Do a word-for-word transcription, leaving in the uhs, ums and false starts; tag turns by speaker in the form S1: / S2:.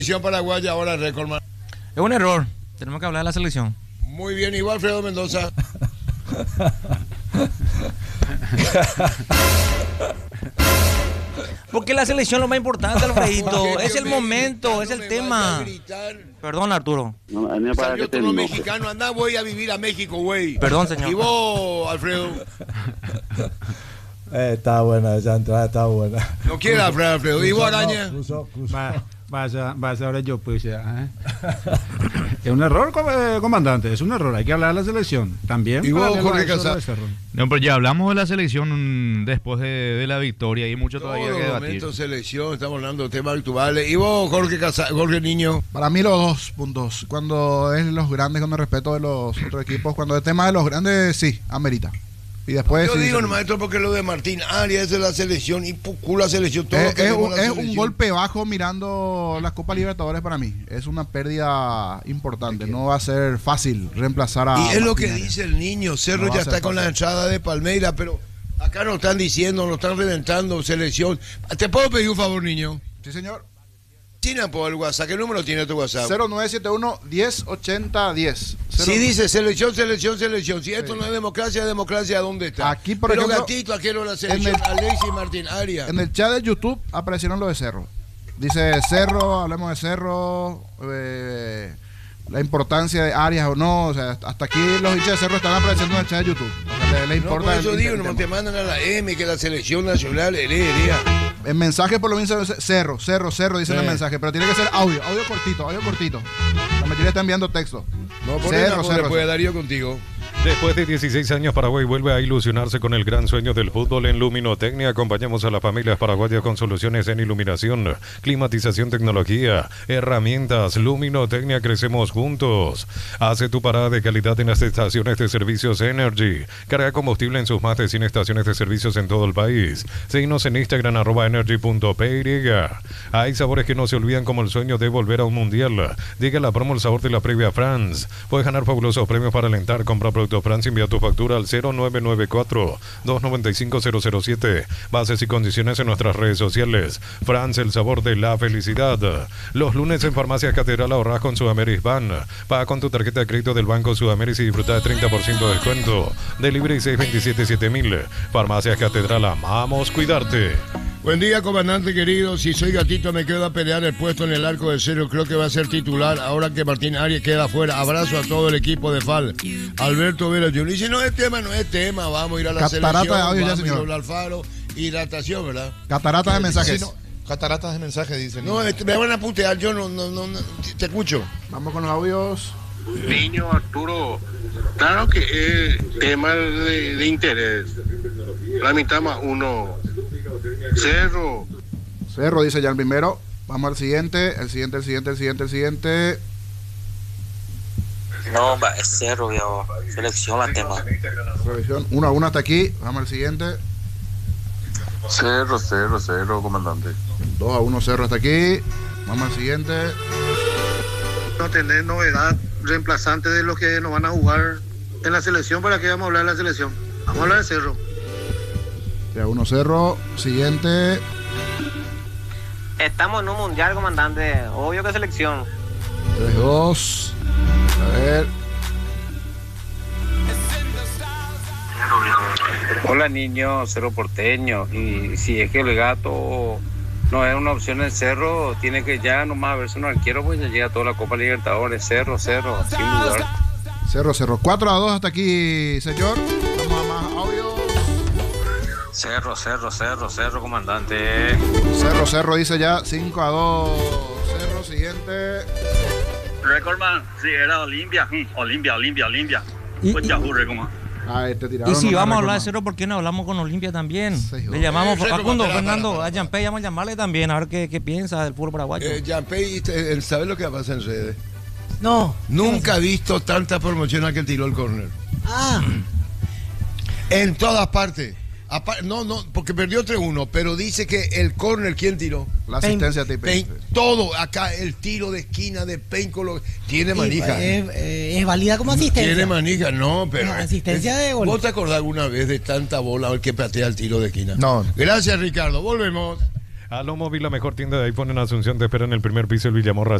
S1: Selección paraguaya ahora récord, man.
S2: Es un error. Tenemos que hablar de la selección.
S1: Muy bien, igual Alfredo Mendoza.
S2: Porque la selección es lo más importante, Alfredito. Es el momento,
S1: no
S2: es el
S1: me
S2: tema.
S1: vaya a gritar.
S2: Perdón, Arturo.
S3: No, a mí me parece
S1: Salió
S3: que
S1: tú los
S3: no.
S1: mexicanos, andá, voy a vivir a México, güey.
S2: Perdón, señor.
S1: Y vos, Alfredo,
S4: Eh, está buena, esa entrada está buena.
S1: no quieras, Alfredo, Alfredo. ¿Y vos, Araña?
S4: Cruzó, cruzó.
S5: Va, vaya, vaya, ahora yo pues ya. ¿eh? Es un error, com- eh, comandante, es un error. Hay que hablar de la selección. También.
S1: ¿Y vos,
S5: paralelo a
S1: Jorge
S5: eso
S1: Casado?
S5: de Cerro.
S6: No, pero ya hablamos de la selección mm, después de, de la victoria y hay mucho todavía
S1: Todos
S6: que
S1: los
S6: debatir.
S1: momentos selección, estamos hablando de temas actuales. ¿Y vos, Jorge Casa Jorge Niño?
S7: Para mí los dos puntos. Cuando es los grandes, con el respeto de los otros equipos, cuando el tema de los grandes, sí, amerita. Y después
S1: Yo
S7: sí,
S1: digo,
S7: sí.
S1: maestro, porque lo de Martín Arias es de la selección y Pucú la selección. Todo
S7: es, es
S1: queremos
S7: un,
S1: la
S7: es un
S1: selección.
S7: golpe bajo mirando la Copa Libertadores para mí. Es una pérdida importante. No va a ser fácil reemplazar a.
S1: Y es lo que
S7: Martín Arias.
S1: dice el niño. Cerro
S7: No va
S1: ya
S7: a ser
S1: está con la
S7: fácil.
S1: entrada de Palmeiras, pero acá nos están diciendo, nos están reventando selección. ¿Te puedo pedir un favor, niño?
S7: Sí, señor.
S1: Tiene por el WhatsApp. ¿Qué número tiene tu WhatsApp?
S7: cero nueve siete uno, diez ochenta, diez.
S1: Si dice selección, selección, selección. Si esto no es democracia, democracia, ¿dónde está?
S7: Aquí, por
S1: pero
S7: ejemplo,
S1: gatito, aquí no la selección.
S7: en el-
S1: Alexis Martín Arias.
S7: En el chat de YouTube aparecieron los de Cerro. Dice Cerro, hablemos de Cerro, eh, la importancia de Arias o no. O sea, hasta aquí los hinchas de Cerro están apareciendo en el chat de YouTube. O sea, le, le
S1: No,
S7: importa.
S1: por
S7: el-
S1: eso
S7: el-
S1: digo,
S7: el
S1: no
S7: tema.
S1: te mandan a la M, que la selección nacional heredia.
S7: El mensaje por lo menos es Cerro, Cerro, Cerro, dicen
S1: Sí.
S7: el mensaje, pero tiene que ser audio, audio cortito, audio cortito. La mayoría está enviando texto.
S1: No, por
S7: Cerro,
S1: eso
S7: Cerro.
S1: después Darío contigo.
S8: Después de dieciséis años, Paraguay vuelve a ilusionarse con el gran sueño del fútbol en Luminotecnia. Acompañamos a las familias paraguayas con soluciones en iluminación, climatización, tecnología, herramientas. Luminotecnia, crecemos juntos. Hace tu parada de calidad en las estaciones de servicios Energy. Carga combustible en sus más de cien estaciones de servicios en todo el país. Síguenos en Instagram, arroba energy punto p y. Hay sabores que no se olvidan, como el sueño de volver a un mundial. Diga la promo El Sabor de la Previa France. Puedes ganar fabulosos premios para alentar. Compra productos France, envía tu factura al cero nueve nueve cuatro, dos nueve cinco, cero cero siete. Bases y condiciones en nuestras redes sociales. France, el sabor de la felicidad. Los lunes en Farmacias Catedral ahorras con Sudameris Ban. Paga con tu tarjeta de crédito del Banco Sudameris y disfruta de treinta por ciento de descuento. Delivery seis veintisiete siete mil. Farmacias Catedral, amamos cuidarte.
S1: Buen día, comandante querido. Si soy gatito, me quedo a pelear el puesto en el arco de cero. Creo que va a ser titular ahora que Martín Arias queda afuera. Abrazo a todo el equipo de F A L. Alberto Vera Junior Dice, no es tema, no es tema. Vamos a ir a la
S7: Catarata
S1: selección.
S7: de audio ya,
S1: vamos a ir
S7: señor.
S1: a Alfaro. Hidratación, ¿verdad?
S7: Catarata de mensajes.
S9: Sí, no, cataratas de mensajes, dice.
S1: No, este, me van a putear. Yo no, no, no, no te escucho.
S7: Vamos con los audios.
S10: Niño Arturo, claro que es tema de, de interés. La mitad más uno. Cerro.
S7: Cerro dice ya el primero. Vamos al siguiente, el siguiente, el siguiente, el siguiente, el siguiente.
S11: No, va, es Cerro, viejo. Selección la tema.
S7: Revisión uno a uno hasta aquí. Vamos al siguiente.
S3: Cerro, cerro, cerro, comandante.
S7: dos a uno Cerro hasta aquí. Vamos al siguiente.
S10: No tener novedad reemplazante de los que nos van a jugar en la selección. ¿Para qué vamos a hablar de la selección? Vamos a hablar de Cerro.
S7: tres a uno Cerro. Siguiente.
S11: Estamos en un mundial, comandante. Obvio que selección.
S7: tres dos. A ver.
S11: Hola, niño, Cerro Porteño. Y si es que el gato no es una opción en Cerro, tiene que ya nomás verse un arquero, pues ya llega toda la Copa Libertadores. Cerro, Cerro, sin dudar.
S7: Cerro, Cerro. cuatro a dos hasta aquí, señor. Vamos a más audio.
S11: Cerro, Cerro, Cerro, Cerro, comandante.
S7: Cerro, Cerro dice ya cinco a dos. Cerro, siguiente.
S10: Recordman, sí, era Olimpia. Olimpia, Olimpia, Olimpia.
S2: Y-
S10: Pues ya jure, como.
S7: Ah, este tiraron.
S2: Y si
S7: no
S2: vamos a hablar de
S7: recuerdo.
S2: Cerro, ¿por qué no hablamos con Olimpia también?
S7: Sí,
S2: Le
S7: joder.
S2: llamamos
S1: Eh,
S2: Facundo,
S1: para, para,
S2: Fernando,
S1: para,
S2: a Yampé, vamos a llamarle también, a ver qué, qué piensa del fútbol paraguayo.
S1: Eh, Yampey, eh, ¿sabes lo que pasa en redes?
S12: No.
S1: Nunca he visto tanta promoción a que tiró el córner.
S12: Ah,
S1: En todas partes. Apa- No, no, porque perdió tres uno, pero dice que el córner, ¿quién tiró?
S7: La asistencia tipo.
S1: Pein- todo, acá el tiro de esquina de Péncolo tiene
S12: y,
S1: manija.
S12: eh, eh, es válida como asistencia.
S1: Tiene manija, no, pero.
S12: No, asistencia de gol.
S1: ¿Vos te acordás alguna vez de tanta bola que patea el tiro de esquina?
S9: No.
S1: Gracias, Ricardo. Volvemos.
S8: Alo Móvil, la mejor tienda de iPhone en Asunción, te espera en el primer piso del Villamorra.